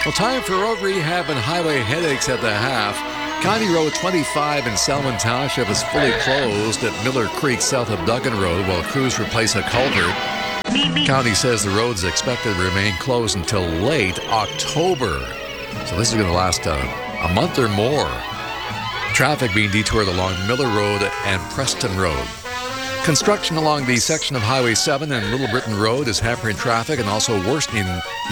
Well, time for road rehab and highway headaches at the half. County Road 25 in Selwyn Township is fully closed at Miller Creek south of Duggan Road while crews replace a culvert. County says the road is expected to remain closed until late October. So this is going to last a month or more. Traffic being detoured along Miller Road and Preston Road. Construction along the section of Highway 7 and Little Britain Road is hampering traffic and also worsening